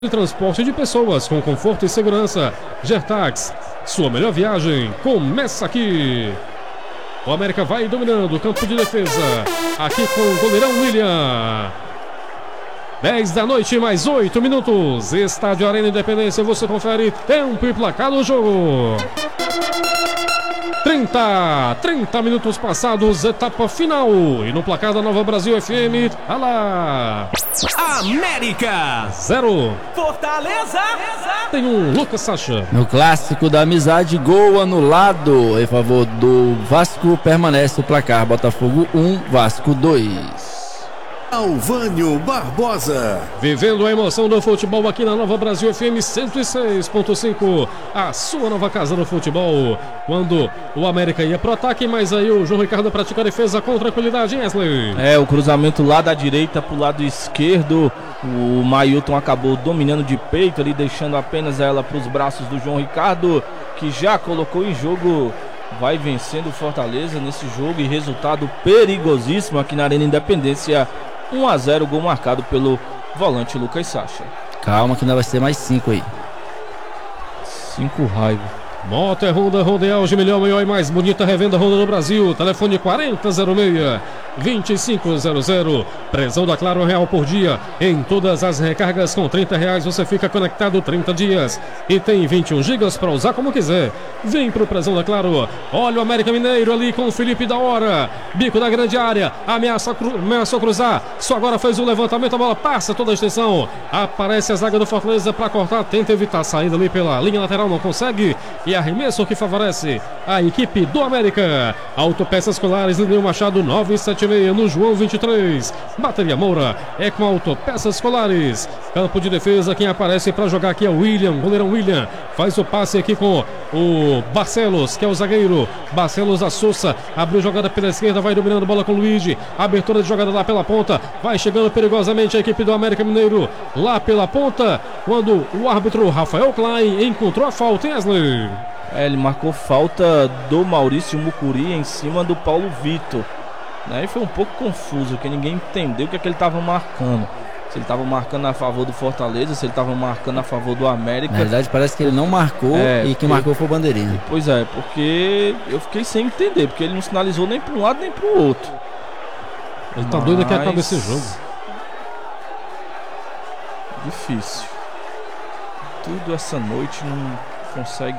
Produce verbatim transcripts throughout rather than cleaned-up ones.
de transporte de pessoas com conforto e segurança. Gertax, sua melhor viagem começa aqui. O América vai dominando o campo de defesa, aqui com o goleirão William. dez da noite, mais oito minutos. Estádio Arena Independência, você confere tempo e placar do jogo. trinta, trinta minutos passados, etapa final. E no placar da Nova Brasil F M, tá lá. América zero. Fortaleza Tem um Lucas Sacha. No clássico da amizade, gol anulado em favor do Vasco, permanece o placar. Botafogo um, Vasco dois. Alvânio Barbosa. Vivendo a emoção do futebol aqui na Nova Brasil F M cento e seis ponto cinco, a sua nova casa do futebol. Quando o América ia pro ataque, mas aí o João Ricardo pratica a defesa com tranquilidade, Wesley. É, o cruzamento lá da direita pro lado esquerdo. O Mailton acabou dominando de peito ali, deixando apenas ela pros braços do João Ricardo, que já colocou em jogo. Vai vencendo o Fortaleza nesse jogo e resultado perigosíssimo aqui na Arena Independência. um a zero, gol marcado pelo volante Lucas Sacha. Calma que ainda vai ser mais cinco aí. cinco raiva. Moto é Honda, Honda é Auge, melhor, maior e mais bonita revenda Honda no Brasil. Telefone quarenta zero seis, vinte e cinco zero zero. Prezão da Claro, um real por dia. Em todas as recargas com trinta reais você fica conectado trinta dias. E tem vinte e um gigas para usar como quiser. Vem pro Prezão da Claro. Olha o América Mineiro ali com o Felipe da hora. Bico da grande área. Ameaça, cru, ameaçou cruzar. Só agora fez o levantamento. A bola passa toda a extensão. Aparece a zaga do Fortaleza para cortar. Tenta evitar a saída ali pela linha lateral. Não consegue. E arremesso que favorece a equipe do América. Autopeças Colares, Lineu Machado novecentos e setenta e seis, no João vinte e três. Bateria Moura é com Autopeças Colares. Campo de defesa, quem aparece para jogar aqui é o William, goleirão William. Faz o passe aqui com o Barcelos, que é o zagueiro. Barcelos da Souza, abriu jogada pela esquerda, vai dominando a bola com o Luigi. Abertura de jogada lá pela ponta, vai chegando perigosamente a equipe do América Mineiro lá pela ponta, quando o árbitro Rafael Klein encontrou a falta, hein, Wesley? É, ele marcou falta do Maurício Mucuri em cima do Paulo Vitor, né? E foi um pouco confuso, porque ninguém entendeu o que é que ele estava marcando. Se ele estava marcando a favor do Fortaleza, se ele estava marcando a favor do América. Na verdade parece que ele não marcou, é, e quem marcou foi o Bandeirinha. Pois é, porque eu fiquei sem entender, porque ele não sinalizou nem para um lado nem para o outro. Ele tá Mas... doido que acabe esse jogo. Difícil. Tudo essa noite não consegue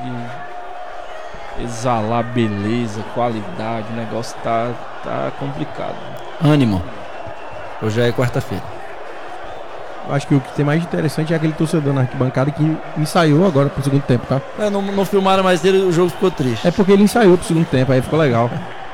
exalar beleza, qualidade. O negócio tá, tá complicado. Ânimo. Hoje é quarta-feira. Eu acho que o que tem mais interessante é aquele torcedor na arquibancada que ensaiou agora pro segundo tempo, tá? É, não, não filmaram mais dele, o jogo ficou triste. É porque ele ensaiou pro segundo tempo, aí ficou legal.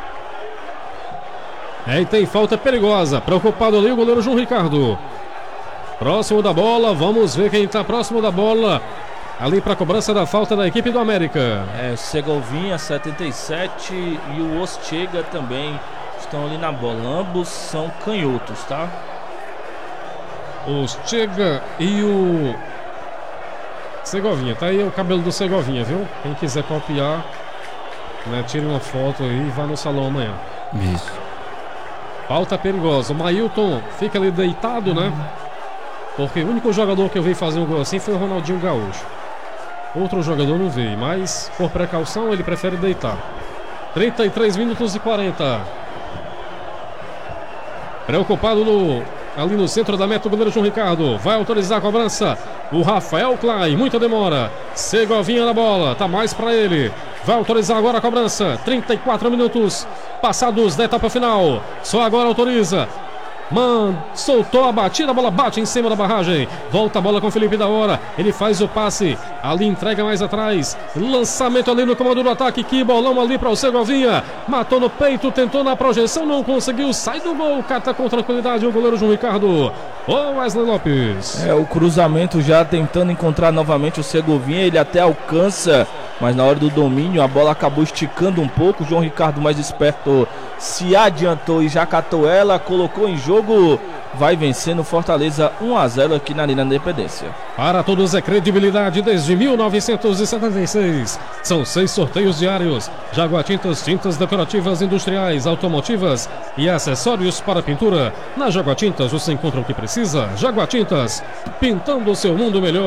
É, e tem falta perigosa. Preocupado ali o goleiro João Ricardo. Próximo da bola, vamos ver quem tá próximo da bola. Ali para a cobrança da falta da equipe do América. É, Segovinha, setenta e sete, e o Ostega também estão ali na bola. Ambos são canhotos, tá? Ostega e o Segovinha. Tá aí o cabelo do Segovinha, viu? Quem quiser copiar, né, tire uma foto aí e vá no salão amanhã. Isso. Falta perigosa. O Mailton fica ali deitado, né? Porque o único jogador que eu vi fazer um gol assim foi o Ronaldinho Gaúcho. Outro jogador não veio, mas por precaução ele prefere deitar. trinta e três minutos e quarenta. Preocupado no, ali no centro da meta o goleiro João Ricardo. Vai autorizar a cobrança. O Rafael Klein, muita demora. Segovinha na bola, tá mais pra ele. Vai autorizar agora a cobrança. trinta e quatro minutos passados da etapa final. Só agora autoriza. Man, soltou a batida, a bola bate em cima da barragem. Volta a bola com o Felipe da hora. Ele faz o passe, ali entrega mais atrás. Lançamento ali no comando do ataque. Que bolão ali para o Segovinha. Matou no peito, tentou na projeção, não conseguiu. Sai do gol, cata com tranquilidade o goleiro João Ricardo. Ô Wesley Lopes. É, o cruzamento já tentando encontrar novamente o Segovinha. Ele até alcança, mas na hora do domínio a bola acabou esticando um pouco. O João Ricardo, mais esperto, se adiantou e já catou ela, colocou em jogo vai vencendo Fortaleza um a zero aqui na Arena Independência. Para todos é credibilidade desde mil novecentos e setenta e seis. São seis sorteios diários. Jaguatintas, tintas decorativas, industriais, automotivas e acessórios para pintura. Na Jaguatintas você encontra o que precisa. Jaguatintas, pintando o seu mundo melhor.